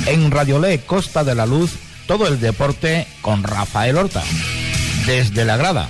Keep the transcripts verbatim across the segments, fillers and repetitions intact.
En Radiolé Costa de la Luz, todo el deporte con Rafael Horta. Desde la grada.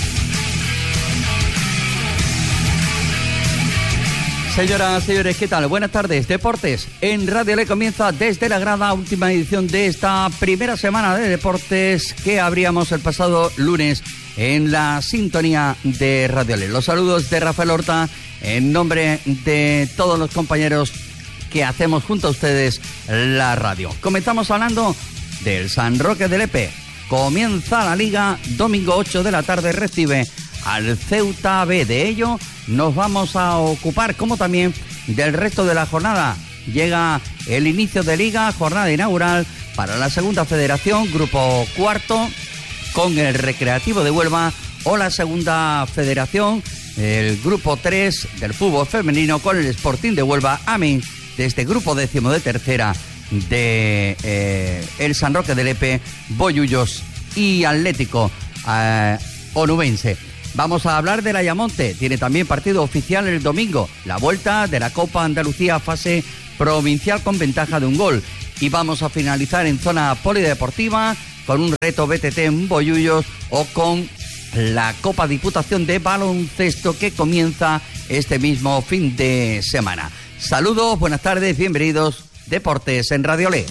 Señoras, señores, ¿qué tal? Buenas tardes. Deportes en Radiolé comienza desde la grada, última edición de esta primera semana de deportes que abríamos el pasado lunes en la sintonía de Radiolé. Los saludos de Rafael Horta en nombre de todos los compañeros que hacemos junto a ustedes la radio. Comenzamos hablando del San Roque de Lepe. Comienza la liga, domingo ocho de la tarde recibe al Ceuta B. De ello nos vamos a ocupar, como también del resto de la jornada. Llega el inicio de liga, jornada inaugural para la segunda federación, grupo cuarto, con el Recreativo de Huelva, o la segunda federación, el grupo tres del fútbol femenino, con el Sporting de Huelva, amén de este grupo décimo de tercera de eh, el San Roque de Lepe, Bollullos y Atlético eh, Onubense. Vamos a hablar del Ayamonte. Tiene también partido oficial el domingo, la vuelta de la Copa Andalucía fase provincial con ventaja de un gol. Y vamos a finalizar en zona polideportiva con un reto B T T en Bollullos o con la Copa Diputación de baloncesto que comienza este mismo fin de semana. Saludos, buenas tardes, bienvenidos. Deportes en Radiolé.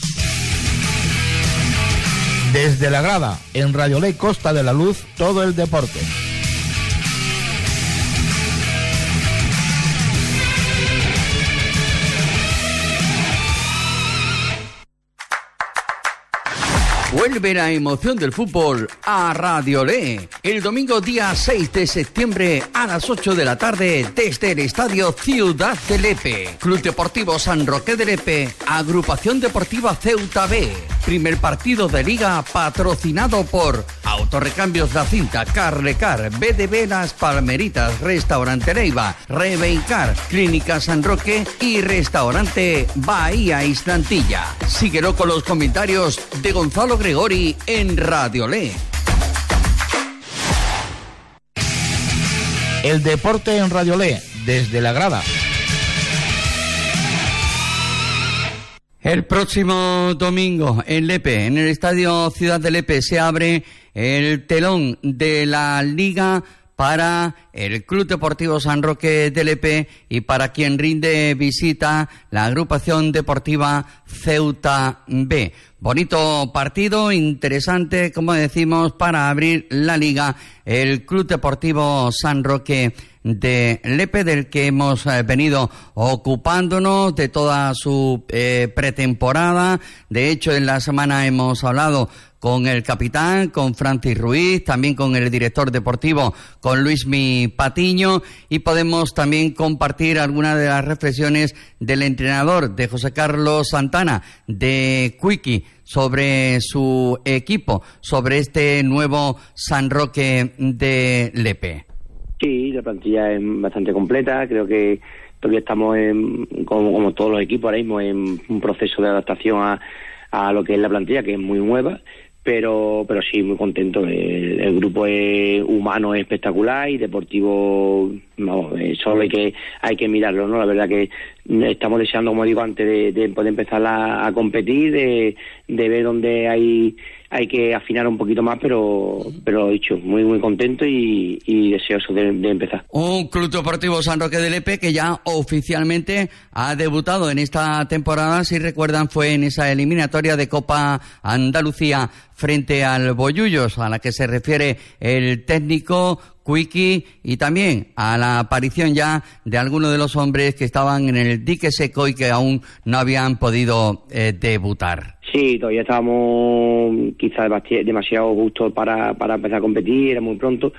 Desde la grada, en Radiolé Costa de la Luz, todo el deporte. Vuelve la emoción del fútbol a Radiolé. El domingo día seis de septiembre a las ocho de la tarde desde el Estadio Ciudad de Lepe. Club Deportivo San Roque de Lepe, Agrupación Deportiva Ceuta B. Primer partido de liga patrocinado por Autorrecambios La Cinta, Carlecar, B D B Las Palmeritas, Restaurante Leiva, Rebeincar, Clínica San Roque y Restaurante Bahía Islantilla. Síguelo con los comentarios de Gonzalo Gregori en Radiolé. El deporte en Radiolé, desde la grada. El próximo domingo en Lepe, en el Estadio Ciudad de Lepe, se abre el telón de la Liga para el Club Deportivo San Roque de Lepe y para quien rinde visita la Agrupación Deportiva Ceuta B. Bonito partido, interesante, como decimos, para abrir la Liga, el Club Deportivo San Roque de Lepe, del que hemos eh, venido ocupándonos de toda su eh, pretemporada. De hecho, en la semana hemos hablado con el capitán, con Francis Ruiz, también con el director deportivo, con Luismi Patiño, y podemos también compartir algunas de las reflexiones del entrenador, de José Carlos Santana, de Quickie, sobre su equipo, sobre este nuevo San Roque de Lepe. Sí, la plantilla es bastante completa. Creo que todavía estamos, en, como, como todos los equipos ahora mismo, en un proceso de adaptación a, a lo que es la plantilla, que es muy nueva, pero pero sí, muy contento. El, el grupo es humano, es espectacular, y deportivo, no, solo hay que hay que mirarlo, ¿no? La verdad que estamos deseando, como digo, antes de, de poder empezar a, a competir, de, de ver dónde hay hay que afinar un poquito más, pero pero dicho, muy muy contento y, y deseoso de, de empezar. Un Club Deportivo San Roque de Lepe que ya oficialmente ha debutado en esta temporada, si recuerdan, fue en esa eliminatoria de Copa Andalucía frente al Bollullos, a la que se refiere el técnico Quickie, y también a la aparición ya de algunos de los hombres que estaban en el dique seco y que aún no habían podido eh, debutar. Sí, todavía estábamos quizás demasiado justos para, para empezar a competir, era muy pronto,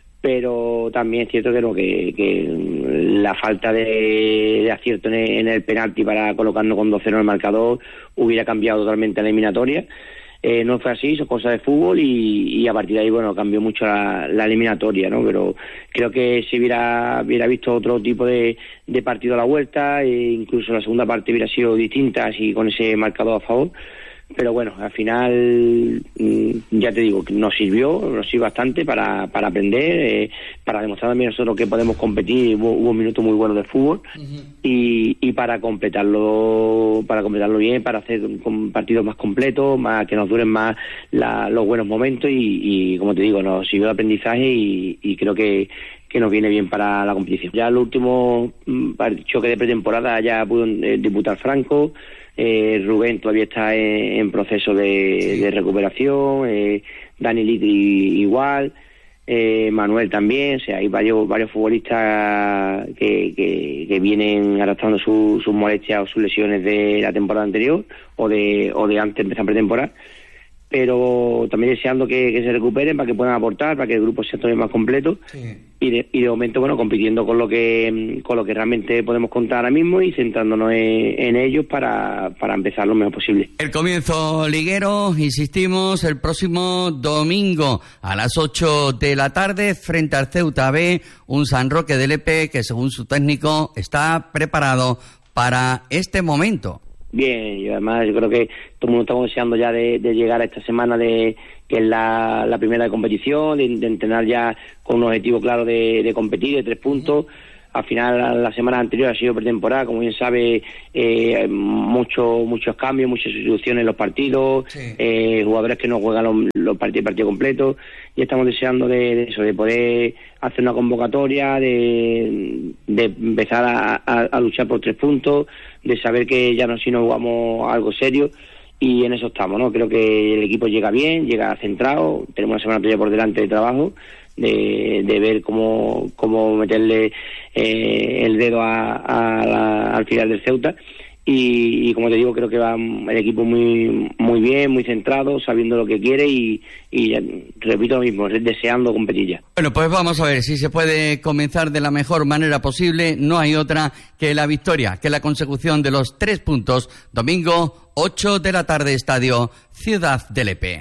pero también es cierto que, no, que, que la falta de, de acierto en el, en el penalti para colocarnos con dos cero en el marcador hubiera cambiado totalmente la eliminatoria. Eh, no fue así, son cosas de fútbol, y, y a partir de ahí, bueno, cambió mucho la, la eliminatoria, ¿no? Pero creo que si hubiera, hubiera visto otro tipo de, de partido a la vuelta, e incluso la segunda parte hubiera sido distinta, así con ese marcador a favor, pero bueno, al final, ya te digo, nos sirvió, nos sirvió bastante para, para aprender, eh, para demostrar también nosotros que podemos competir. Hubo, hubo un minuto muy bueno de fútbol, uh-huh. y, y para completarlo para completarlo bien, para hacer un partidos más completos, más que nos duren más la, los buenos momentos, y, y como te digo, nos sirvió de aprendizaje, y, y creo que que nos viene bien para la competición. Ya el último choque de pretemporada ya pudo eh, disputar Franco, eh, Rubén todavía está en, en proceso de, sí. de recuperación, eh, Dani Litri igual, eh, Manuel también. O sea, hay varios varios futbolistas que, que, que vienen arrastrando su, sus molestias o sus lesiones de la temporada anterior o de o de antes de empezar pretemporada, pero también deseando que, que se recuperen para que puedan aportar, para que el grupo sea todavía más completo, sí. y, de, y de momento, bueno, compitiendo con lo que con lo que realmente podemos contar ahora mismo y centrándonos en, en ellos para, para empezar lo mejor posible. El comienzo liguero, insistimos, el próximo domingo a las ocho de la tarde frente al Ceuta B, un San Roque de Lepe que según su técnico está preparado para este momento. Bien, y además yo creo que todo el mundo estamos deseando ya de, de llegar a esta semana, de que es la, la primera de competición, de, de entrenar ya con un objetivo claro de, de competir, de tres puntos. Al final, la semana anterior ha sido pretemporada, como bien sabe, eh, muchos muchos cambios, muchas sustituciones en los partidos, sí. eh, jugadores que no juegan los, los partidos, partidos completos, y estamos deseando de, de eso, de poder hacer una convocatoria, de, de empezar a, a, a luchar por tres puntos, de saber que ya no si nos jugamos algo serio, y en eso estamos, ¿no? Creo que el equipo llega bien, llega centrado, tenemos una semana todavía por delante de trabajo, de, de ver cómo, cómo meterle eh, el dedo a, a la, al final del Ceuta, y, y como te digo, creo que va el equipo muy muy bien, muy centrado, sabiendo lo que quiere, y, y repito lo mismo, deseando competir ya. Bueno, pues vamos a ver si se puede comenzar de la mejor manera posible. No hay otra que la victoria, que la consecución de los tres puntos. Domingo, ocho de la tarde, Estadio Ciudad de Lepe.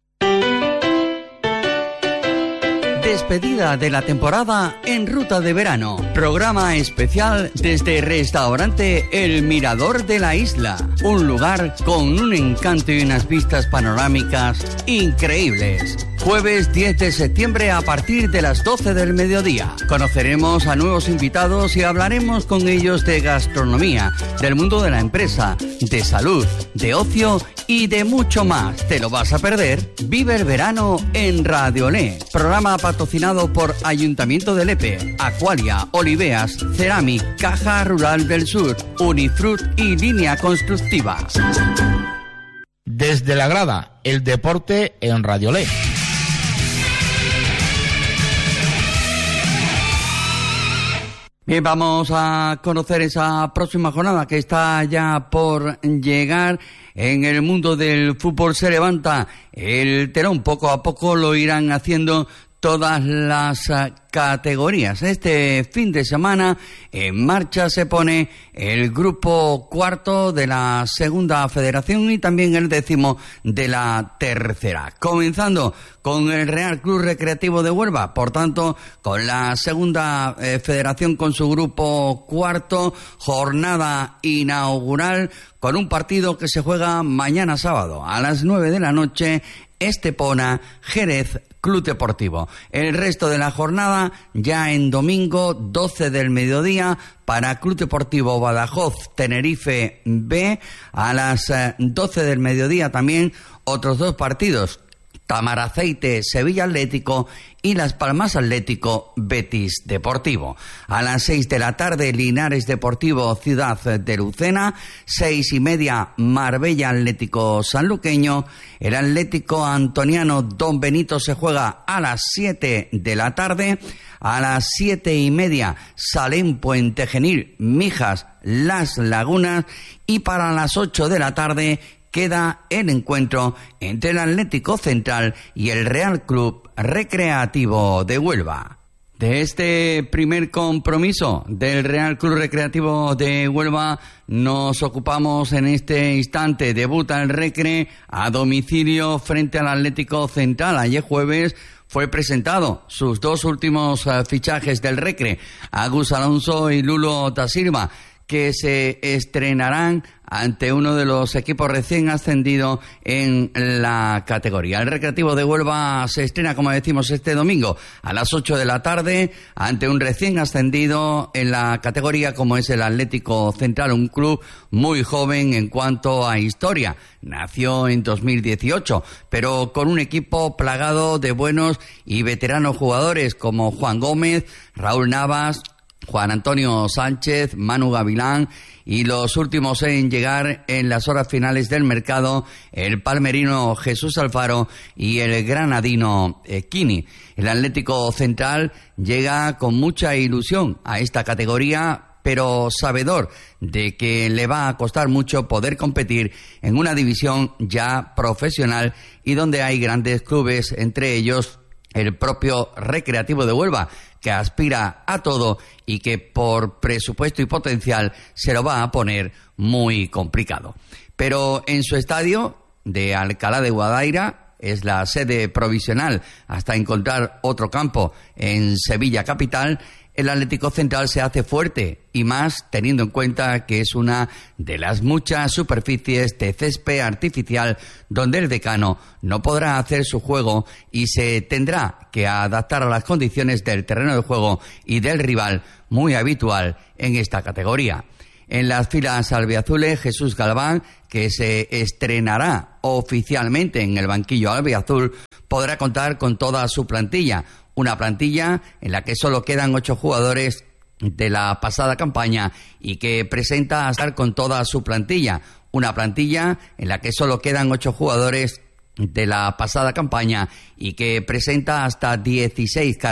Despedida de la temporada en ruta de verano. Programa especial desde Restaurante El Mirador de la Isla. Un lugar con un encanto y unas vistas panorámicas increíbles. Jueves diez de septiembre a partir de las doce del mediodía. Conoceremos a nuevos invitados y hablaremos con ellos de gastronomía, del mundo de la empresa, de salud, de ocio y de mucho más. ¿Te lo vas a perder? Vive el verano en Radio Olé. Programa patrocinado por Ayuntamiento de Lepe, Aqualia, Oliveas, Ceramic, Caja Rural del Sur, Unifrut y Línea Constructiva. Desde la grada, el deporte en Radio Olé. Bien, vamos a conocer esa próxima jornada que está ya por llegar. En el mundo del fútbol se levanta el telón, poco a poco lo irán haciendo todas las uh, categorías. Este fin de semana en marcha se pone el grupo cuarto de la segunda federación y también el décimo de la tercera. Comenzando con el Real Club Recreativo de Huelva, por tanto, con la segunda eh, federación con su grupo cuarto, jornada inaugural con un partido que se juega mañana sábado a las nueve de la noche, Estepona, Jerez, Club Deportivo. El resto de la jornada ya en domingo, doce del mediodía, para Club Deportivo Badajoz, Tenerife B, a las doce del mediodía también otros dos partidos, Tamaraceite, Sevilla Atlético y Las Palmas Atlético, Betis Deportivo. A las seis de la tarde, Linares Deportivo, Ciudad de Lucena. Seis y media, Marbella Atlético Sanluqueño. El Atlético Antoniano Don Benito se juega a las siete de la tarde. A las siete y media, Salem Puente Genil, Mijas, Las Lagunas. Y para las ocho de la tarde, queda el encuentro entre el Atlético Central y el Real Club Recreativo de Huelva. De este primer compromiso del Real Club Recreativo de Huelva nos ocupamos en este instante. Debuta el Recre a domicilio frente al Atlético Central. Ayer jueves fue presentado sus dos últimos uh, fichajes del Recre, Agus Alonso y Lulo da Silva, que se estrenarán ante uno de los equipos recién ascendido en la categoría. El Recreativo de Huelva se estrena, como decimos, este domingo a las ocho de la tarde ante un recién ascendido en la categoría como es el Atlético Central, un club muy joven en cuanto a historia. Nació en dos mil dieciocho, pero con un equipo plagado de buenos y veteranos jugadores como Juan Gómez, Raúl Navas, Juan Antonio Sánchez, Manu Gavilán y los últimos en llegar en las horas finales del mercado, el palmerino Jesús Alfaro y el granadino eh, Kini. El Atlético Central llega con mucha ilusión a esta categoría, pero sabedor de que le va a costar mucho poder competir en una división ya profesional y donde hay grandes clubes, entre ellos el propio Recreativo de Huelva, que aspira a todo y que por presupuesto y potencial se lo va a poner muy complicado. Pero en su estadio de Alcalá de Guadaira, es la sede provisional hasta encontrar otro campo en Sevilla capital, el Atlético Central se hace fuerte, y más teniendo en cuenta que es una de las muchas superficies de césped artificial donde el decano no podrá hacer su juego y se tendrá que adaptar a las condiciones del terreno de juego y del rival, muy habitual en esta categoría. En las filas albiazules, Jesús Galván, que se estrenará oficialmente en el banquillo albiazul, podrá contar con toda su plantilla. Una plantilla en la que solo quedan ocho jugadores de la pasada campaña y que presenta a estar con toda su plantilla. Una plantilla en la que solo quedan ocho jugadores de la pasada campaña y que presenta hasta dieciséis